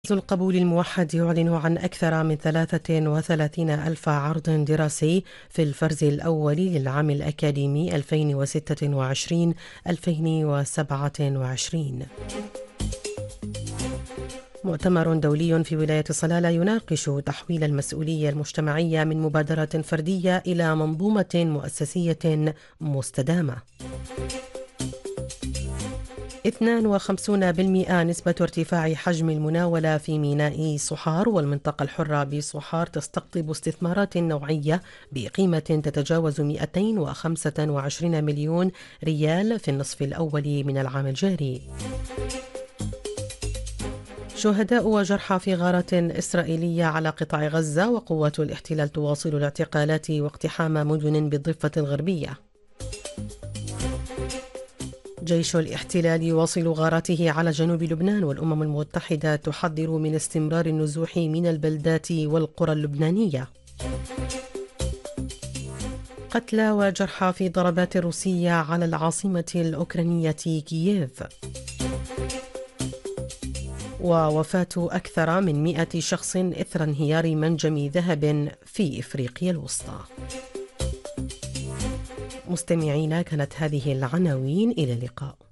القبول الموحد يعلن عن أكثر من 33 ألف عرض دراسي في الفرز الأول للعام الأكاديمي 2026-2027. مؤتمر دولي في ولاية صلالة يناقش تحويل المسؤولية المجتمعية من مبادرة فردية إلى منظومة مؤسسية مستدامة. 52% نسبة ارتفاع حجم المناولة في ميناء صحار، والمنطقة الحرة بصحار تستقطب استثمارات نوعية بقيمة تتجاوز 225 مليون ريال في النصف الأول من العام الجاري. شهداء وجرحى في غارة إسرائيلية على قطاع غزة، وقوات الاحتلال تواصل الاعتقالات واقتحام مدن بالضفة الغربية. جيش الاحتلال يواصل غاراته على جنوب لبنان، والأمم المتحدة تحذر من استمرار النزوح من البلدات والقرى اللبنانية. قتلى وجرحى في ضربات روسية على العاصمة الأوكرانية كييف. ووفاة أكثر من 100 شخص إثر انهيار منجم ذهب في إفريقيا الوسطى. مستمعينا، كانت هذه العناوين. إلى اللقاء.